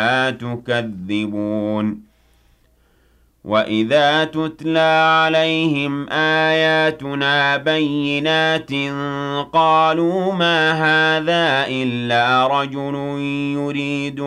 لا تكذبون وَإِذَا تُتْلَىٰ عَلَيْهِمْ آيَاتُنَا بَيِّنَاتٍ قَالُوا مَا هَٰذَا إِلَّا رَجُلٌ يُرِيدُ